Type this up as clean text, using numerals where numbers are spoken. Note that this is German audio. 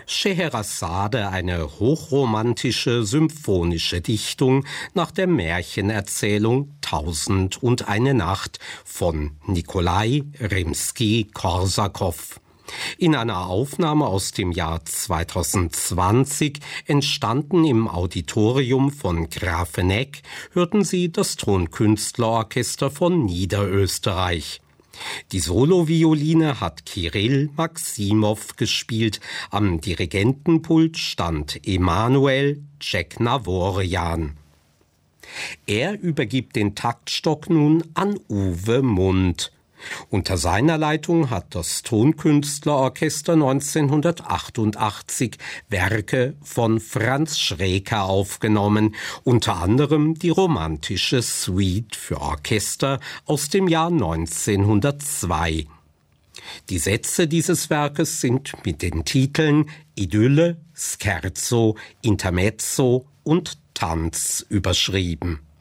Scheherazade, eine hochromantische symphonische Dichtung nach der Märchenerzählung 1001 Nacht von Nikolai Rimski-Korsakow. In einer Aufnahme aus dem Jahr 2020, entstanden im Auditorium von Grafenegg, hörten Sie das Tonkünstlerorchester von Niederösterreich. Die Solovioline hat Kirill Maximow gespielt, am Dirigentenpult stand Emanuel Tscheknaworian. Er übergibt den Taktstock nun an Uwe Mund. Unter seiner Leitung hat das Tonkünstlerorchester 1988 Werke von Franz Schreker aufgenommen, unter anderem die romantische Suite für Orchester aus dem Jahr 1902. Die Sätze dieses Werkes sind mit den Titeln Idylle, Scherzo, Intermezzo und Tanz überschrieben.